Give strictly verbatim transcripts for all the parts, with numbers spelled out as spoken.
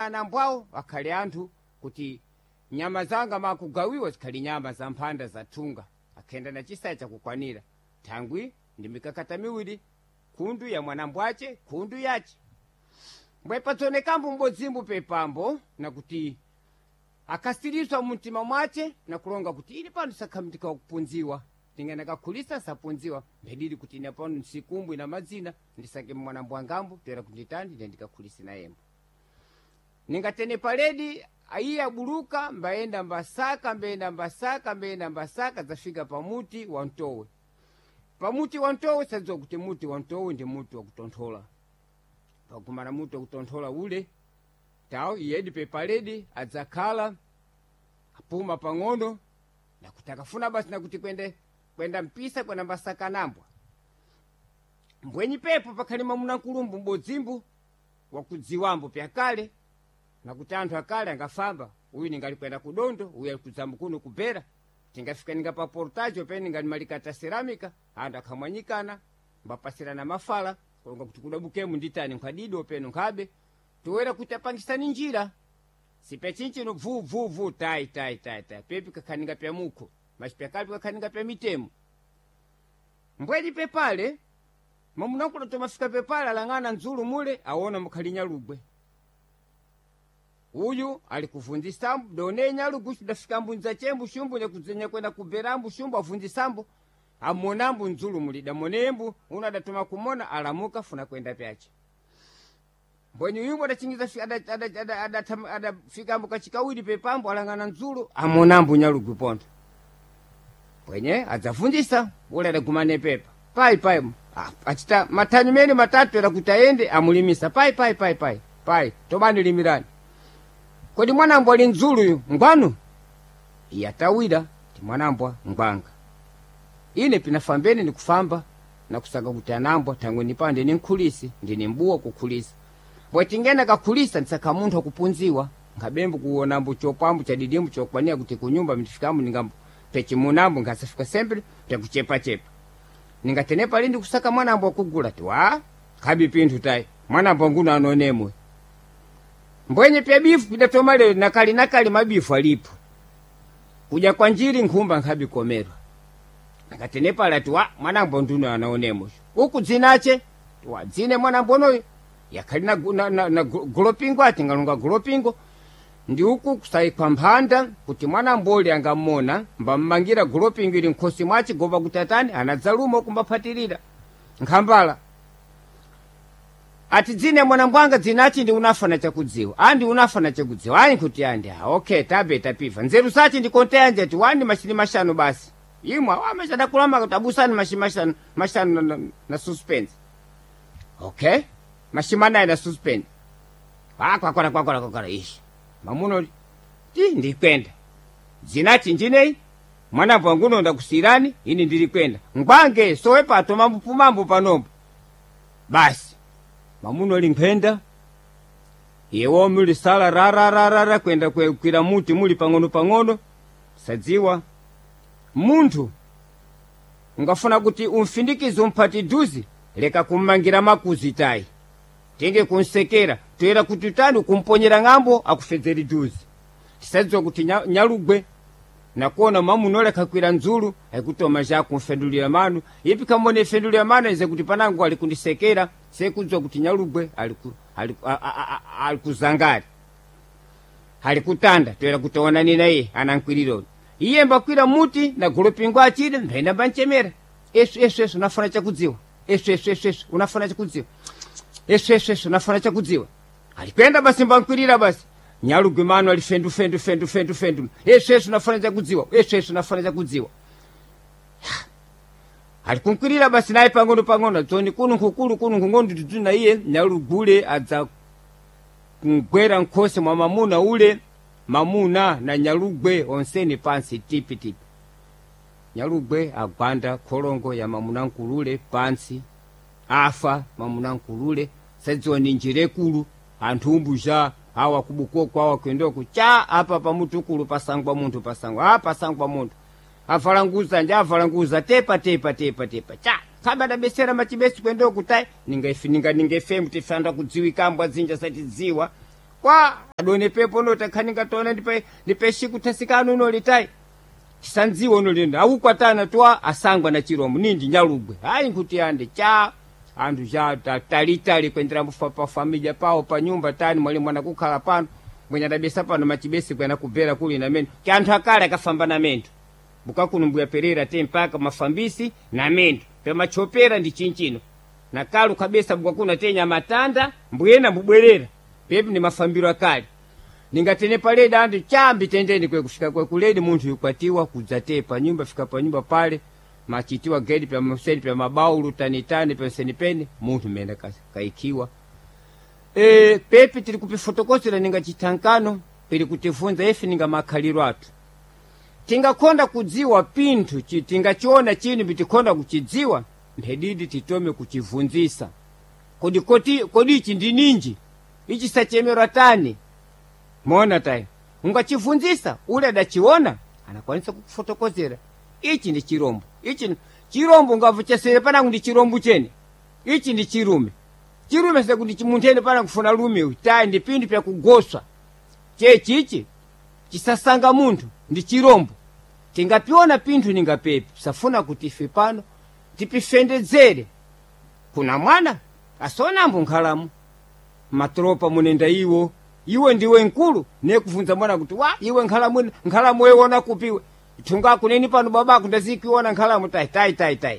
anambwawo akhale anthu kuti nyama zanga makugawiwa zikhali nyama za mphanda za thunga akhenda na chisaya chakukwanira thangwi ndi mikakata miwiri khundu ya mwanambwace khundu yace mbwe patsonekambo mbodzimbo pepambo nakuti akasiriswa mumtima mwace nakulonga kuti ili pano sakhamtika kupunziwa tingene kakhulisa sapunziwa mbedili kuti ine pano nsikumbwi na madzina ndisake mwanambwangambo toera kunditandi ndi ndikakhulisi na yembo ningatene paledi ayi abuluka mbaenda mbasaka mbaenda mbasaka mbaenda mbasaka zafika pamuti wa ntowe pamuti wa ntowe sadziwa kuti muti wa ntowe ndi muti wa kutonthola pakumana muti wa kutonthola ule tawo iyedi pepaledi adzakhala apuma pang'ono nakuti akafuna basi nakuti kwende kwenda mpisa kwenda mbasaka nambwa mbwenyi pepo pakhali mwamuna nkulumbu mbodzimbu wakudziwambo pyakale nakuti anthu akale angafamba uyu ningali kwenda kudondo uyu ali kudzambu kuno kubera tingafika ninga pa portaggio pene ningali malikata ceramika anthu akhamwanyikana mbapasirana mafala kulonga kuti kudabukemu nditani nkhadido peno nkhabe toera kuti apangisani njira sipechinchino vu vu vu tai tai tai tai pepi kakhaninga pya mukho machipyakali kakhaninga pya mitemo mbweni pepale mamunakula tomafika pepale alang'ana nzulu mule aona mukhali nyalugwe uyu ali kuvundisambu done nyalugwe chidafika mbunza chembu shumbu nyakudzenya kwenda kuberambu shumbu avundisambu amonambu nzulu muli damonembu una adatoma kumona alamuka funa kwenda pyache mbwenye uyumbo adachingiza adafika mbuka chikawiri pepambo alang'ana nzulu amonambu nyalugwe pondo mbwenye adzavundisa ule adagumane pepa pai pai ah, achita matanyu mene matatu era kutayende amulimisa pai pai pai pai pai tobani limirani kodi mwanambwa ali nzulu yu ngwanu yatawira ti mwanambwa ngwanga ine pinafambeni nikufamba na kusaka kuti anambwa tangwe nipande ninkhulisi ndini mbuwa kukhulisa bwetingena kakhulisa nisaka munthu akupunziwa nkabembu kuona mbu chopambu cha didimbu chokwania kuti kunyumba mitifikamu ningambu pechimunambu ngasafika sempre tekuchepa chepa ningatenepa lindi kusaka mwanambwa kugula ti wa kabi pinthu tai mwanambwa nguno anonemwe mbwenye pya bifu pidatoma leo nakali nakali mabifu alipo kuja kwa njiri nkhumba nkhabi komerwa nakatenepa lati wa mwanambwa nduno anaonemwe uku dzinache wa dzine mwanambwa noyo yakhali na, na, na, na gulopingo ati ngalunga gulopingo ndi uku kusayikwa mphanda kuti mwanamboli angamona mbammangira gulopingo ili nkhosi mwachi gova kutatani anadzaluma kumbaphatirira nkhambala ati dzine mwanambwanga dzinachi ndi unafana chakudziwa andi unafana chakudziwa ani kuti andi ha okay tabe tapiva nzeru sachi ndikonte anje ati wani mashini mashanu basi imwa amechada kulama kutabusani mashini mashanu mashanu na, na, na suspense okay mashimana ina suspend akwa kwa kwa kwa kwa ishi mamuno ti ndikwenda dzinachi njinei mwana wanguno ndakusirani ini ndilikwenda ngwange sowe pato mambu mambu panombo basi mamuno limpenda yewo muli sala rara rara ra kwenda kwira muti muli pang'ono pang'ono sadziwa munthu ngafuna kuti umfindikize umpati duzi leka kummangira makuzi tai tenge kunsekera toera kuti tani kumponyera ng'ambo akufedzeri duzi tisadziwa kuti nyalugwe nakuona mamuno leka kwira nzulu aikutoma ja kumfendulira manu ipi kamone fendulira manu ize kuti panangu ali kundisekera sekudziwa kuti nyalugwe aliku alikuzangari alikutanda toera kutaona nina iye anankwiriro iye mbakwira muti na gulopingo achide mphenda mbanchemera esu esu esu unafana chakudziwa esu esu esu esu unafana chakudziwa esu esu esu unafana chakudziwa alikwenda basi mbankwirira basi nyalugwe manu alifendu fendu fendu fendu fendu esu esu unafana chakudziwa esu esu unafana chakudziwa alikunkwirira basi naye pang'ono pang'ono dzoni kuno nkukulu kuno nkungondo tudzuna iye nyalugule adza kungwera nkhosi mwa mamuna ule mamuna na nyalugwe onseni pansi tipi tipi nyalugwe agwanda kholongo ya mamuna nkulule pansi afa mamuna nkulule sadziwa ni njire kulu anthu umbuja awa kubuko kwawa kwendoko cha apa pamutukulu pasangwa munthu pasangwa apa pasangwa munthu avalanguza nja avalanguza tepa tepa tepa tepa cha kaba da besera machibesi kwendoko tai ningefi ninga ningefemu tifanda kudziwikambwa dzinja satidziwa kwa adone pepo no takhaninga tona ndipe ndipe shiku tasikano no litai chisanziwo no linda aukwatana twa asangwa na chirombo nindi nyalugwe hayi nkuti ande cha andu ja talitali kwendera mufa pa familia pawo pa nyumba tani mwali mwana kukhala pano mwenye dabesa pano machibesi kwena kubera kuli na mendo kyanthu akale akafamba na mendo bukakunumbuya perera te mpaka mafambisi na mendo pema chopera ndi chinchino na kalu kabesa bukakuna tenya matanda mbuyena mbubwerera pepi ni mafambiro akali ningatene pale dandu chambi tendeni kwe kufika kwe kuledi muntu yukwatiwa kudzate pa nyumba fika pa nyumba pale machitiwa gedi pya mseni pya mabaulu tanitani pya senipeni muntu menda kaikiwa e pepi tili kupi fotokosila ninga chitankano ili kutifunza efi ninga makaliro atu tinga konda kudziwa pintu tinga chiona chini bitikonda kuchidziwa mpedidi titome kuchivunzisa kodi koti kodi ichi ndi ninji ichi sachemero tani mona tai ungachivunzisa ule adachiona anakwanisa kufotokozera ichi ndi chirombo ichi chirombo ngavuchesere pana ndi chirombo chene ichi ndi chirume chirume sasa kuti chimuntene pana kufuna lume tai ndi pindu pya kugoswa chechi ichi chisasanga muntu ndi chirombo tingapiona pintu ningapepi safuna kuti ife pano tipifendezere kuna mwana asonambo nkhalamu matropa munenda iwo iwe ndiwe nkulu nekuvunza mwana kuti wa iwe nkhalamu nkhalamu weona kupiwe tunga kuneni pano babako ndazikiona nkhalamu tai tai tai tai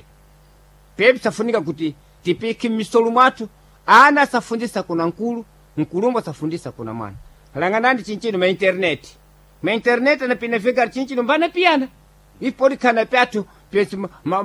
pepi safunika kuti tipiki misolu mwatu ana safundisa kuna nkulu nkulumbo safundisa kuna mwana langanandi chinchino ma internet ma internet na pinafika chinchino mbana piana ipodi kana pyatu pyesi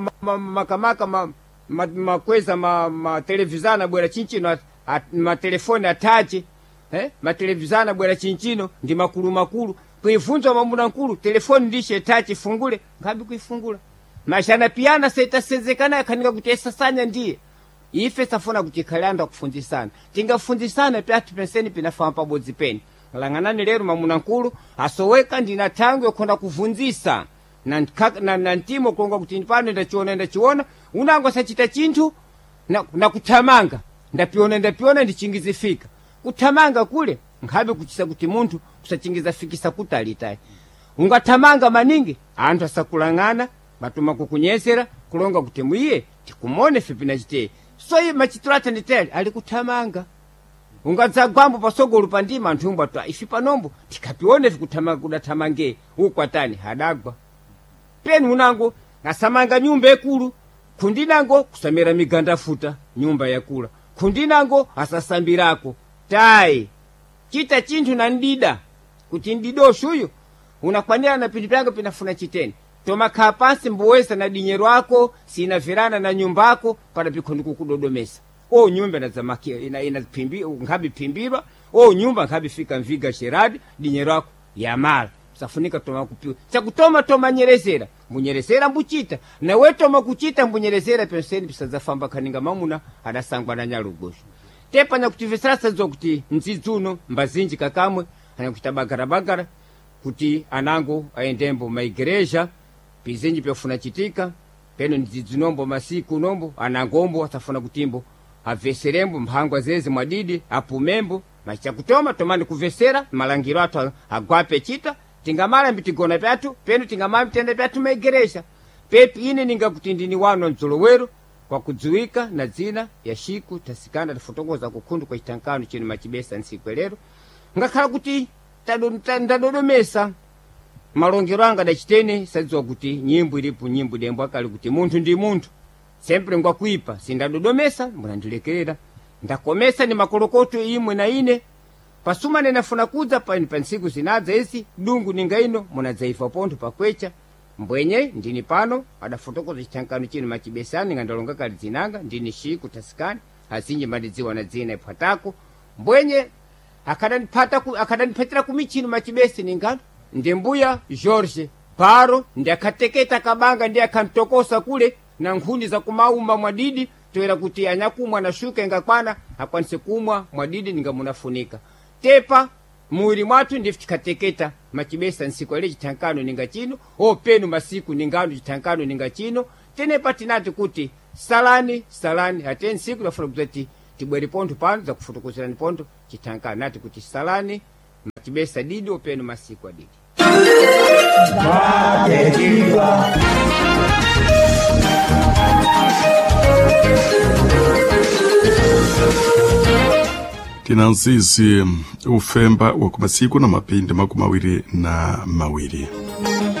makamaka ma makweza ma, ma televizana bwera chinchino ma telefoni atache eh ma televizana bwera chinchino ndi makulu makulu kuifunza mamuna nkulu telefoni ndishe tachi fungule ngabi kuifungula mashana piana seta sezekana yakanika kutesa sanya ndiye ife safuna kuchikhalanda kufunzisana tingafunzisana pyatu penseni pinafamba pabodzi peni langanani lero mamuna nkulu asoweka ndina tangwe konda kuvunzisa na na, na ntimo konga kuti pano ndachiona ndachiona unango sachita chinthu na, na kutamanga ndapiona ndapiona ndichingizifika kutamanga kule ngabe kuchisa kuti muntu kusachingiza fikisa kutalitai ungatamanga maningi anthu asakulangana batuma kukunyesera kulonga kuti muiye tikumone fipina chite so iye machitrata nditele ali kutamanga ungadzagwambo pasogolo pandima nthumba twa ifi panombo tikapione vikutamanga kudatamangee ukwatani hadagwa peni unango asamanga nyumba ekulu kundinango kusamera miganda futa nyumba yakula kundinango asasambirako tai chita chinthu na ndida kuti ndido shuyo unakwanira na pindu pyango pinafuna chiteni toma kapasi mbuwesa na dinyero ako sina virana na nyumbako para pikondi kukudodomesa o nyumba na zamakia ina ina pimbi ngabi pimbirwa o nyumba ngabi fika mviga sheradi dinyero ako ya mala safunika toma kupiwa chakutoma toma nyerezera munyerezera mbuchita na we toma kuchita mbunyerezera penseni pisazafamba kaninga mamuna adasangwa na nyalugosho tepa na kutivesera sazo kuti nzidzuno mbazinji kakamwe anakuita bagara bagara kuti anango aendembo maigereja pizinji pyofuna chitika peno nzidzinombo masiku nombo anangombo asafuna kutimbo aveserembo mphangwa zezi mwadidi apumembo machakutoma tomani kuvesera malangiro atu agwape chita tingamala mbitigona pyatu peno tingamala mtende pyatu maigereja pepi ine ninga kuti ndini wano mzolowero kwa kudziwika na dzina ya shiku tasikanda tafotokoza kukhundu kwa chitankano chino machibesa nsikwelero ngakhala kuti tadodomesa malongero anga dachitene sadziwa kuti nyimbo ilipo nyimbo dembo akali kuti munthu ndi munthu sempre ngwakuipa sindadodomesa munandilekerera ndakomesa ni makolokoto imwe na ine pasuma nenafuna kudza pani pansiku zinadza ezi dungu ninga ino munadzaifa pontho pakwecha mbwenye ndini pano adafotokoza chitankano chino machibesani ngandalonga kali zinanga ndini shiku tasikani azinji madidziwa na dzina iphatako mbwenye akadanipata ku akadanipatira kumichino machibesi ningano ndembuya George Paro ndakateketa kabanga ndiye akantokosa kule na nkhuni za kumaumba mwadidi toera kuti anyakumwa na shuka ngakwana akwanise kumwa mwadidi ningamunafunika tepa muiri mwatu ndifikateketa machibesa nsiku ile chitankano ninga chino o penu masiku ningano chitankano ninga chino tene patinati kuti salani salani ateni siku nafuna kuzati tibweri ponto pano za kufotokozerani ponto chitankana nati kuti salani matibesa didi openu masiku adidi. Tinanzisi ufemba wa kumasiku na mapindi makumawiri na mawiri.